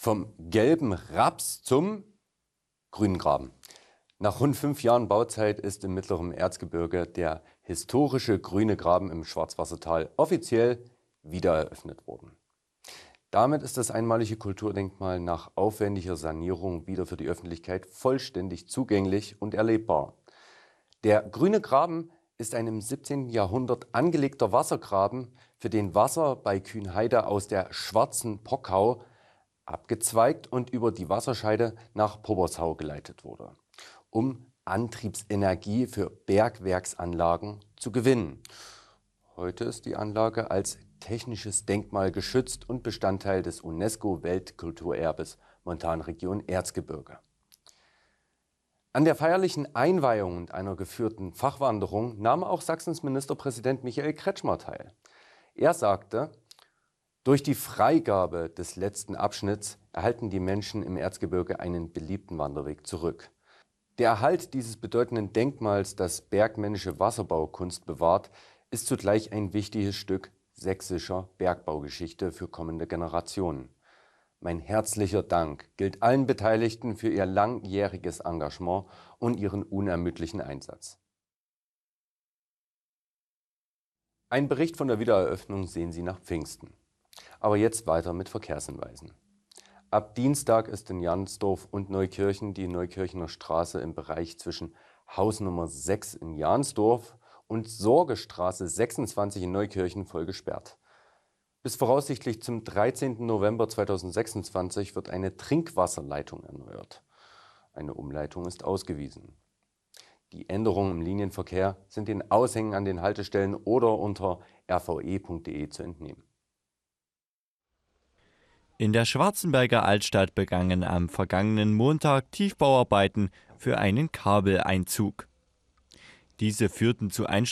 Vom gelben Raps zum grünen Graben. Nach rund 5 Jahren Bauzeit ist im mittleren Erzgebirge der historische grüne Graben im Schwarzwassertal offiziell wiedereröffnet worden. Damit ist das einmalige Kulturdenkmal nach aufwendiger Sanierung wieder für die Öffentlichkeit vollständig zugänglich und erlebbar. Der grüne Graben ist ein im 17. Jahrhundert angelegter Wassergraben, für den Wasser bei Kühnheide aus der Schwarzen Pockau abgezweigt und über die Wasserscheide nach Pobershau geleitet wurde, um Antriebsenergie für Bergwerksanlagen zu gewinnen. Heute ist die Anlage als technisches Denkmal geschützt und Bestandteil des UNESCO-Weltkulturerbes Montanregion Erzgebirge. An der feierlichen Einweihung und einer geführten Fachwanderung nahm auch Sachsens Ministerpräsident Michael Kretschmer teil. Er sagte: Durch die Freigabe des letzten Abschnitts erhalten die Menschen im Erzgebirge einen beliebten Wanderweg zurück. Der Erhalt dieses bedeutenden Denkmals, das bergmännische Wasserbaukunst bewahrt, ist zugleich ein wichtiges Stück sächsischer Bergbaugeschichte für kommende Generationen. Mein herzlicher Dank gilt allen Beteiligten für ihr langjähriges Engagement und ihren unermüdlichen Einsatz. Ein Bericht von der Wiedereröffnung sehen Sie nach Pfingsten. Aber jetzt weiter mit Verkehrshinweisen. Ab Dienstag ist in Jansdorf und Neukirchen die Neukirchener Straße im Bereich zwischen Hausnummer 6 in Jansdorf und Sorgestraße 26 in Neukirchen voll gesperrt. Bis voraussichtlich zum 13. November 2026 wird eine Trinkwasserleitung erneuert. Eine Umleitung ist ausgewiesen. Die Änderungen im Linienverkehr sind den Aushängen an den Haltestellen oder unter rve.de zu entnehmen. In der Schwarzenberger Altstadt begannen am vergangenen Montag Tiefbauarbeiten für einen Kabeleinzug. Diese führten zu Einschränkungen